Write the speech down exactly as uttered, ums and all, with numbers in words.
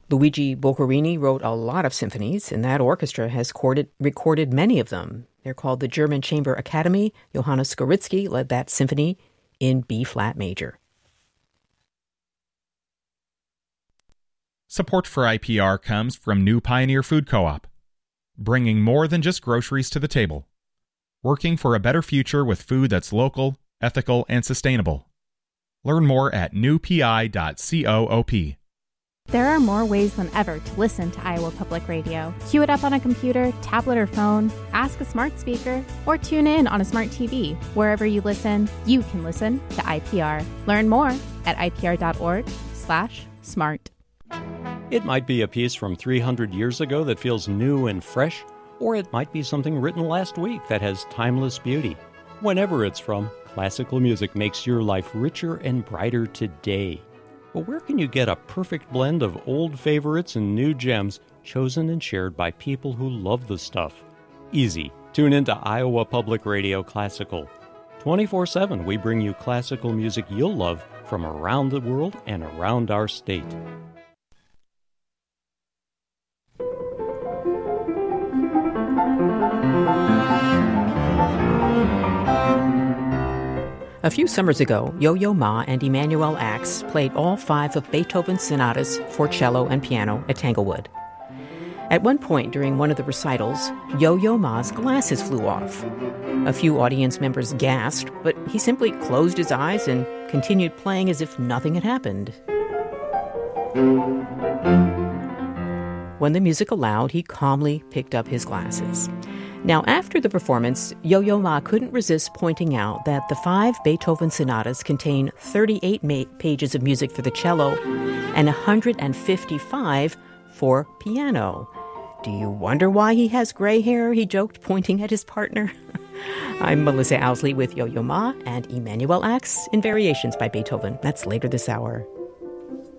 Luigi Boccherini wrote a lot of symphonies, and that orchestra has recorded, recorded many of them. They're called the German Chamber Academy. Johannes Skoritzky led that symphony in B-flat major. Support for I P R comes from New Pioneer Food Co-op, bringing more than just groceries to the table, working for a better future with food that's local, ethical, and sustainable. Learn more at new p i dot coop. There are more ways than ever to listen to Iowa Public Radio. Cue it up on a computer, tablet, or phone, ask a smart speaker, or tune in on a smart T V. Wherever you listen, you can listen to I P R. Learn more at ipr.org slash smart. It might be a piece from three hundred years ago that feels new and fresh, or it might be something written last week that has timeless beauty. Whenever it's from, classical music makes your life richer and brighter today. But where can you get a perfect blend of old favorites and new gems chosen and shared by people who love the stuff? Easy. Tune into Iowa Public Radio Classical. twenty-four seven, we bring you classical music you'll love from around the world and around our state. A few summers ago, Yo-Yo Ma and Emanuel Axe played all five of Beethoven's sonatas for cello and piano at Tanglewood. At one point during one of the recitals, Yo-Yo Ma's glasses flew off. A few audience members gasped, but he simply closed his eyes and continued playing as if nothing had happened. When the music allowed, he calmly picked up his glasses. Now, after the performance, Yo-Yo Ma couldn't resist pointing out that the five Beethoven sonatas contain thirty-eight ma- pages of music for the cello and one hundred fifty-five for piano. Do you wonder why he has gray hair? He joked, pointing at his partner. I'm Melissa Owsley with Yo-Yo Ma and Emanuel Axe in Variations by Beethoven. That's later this hour.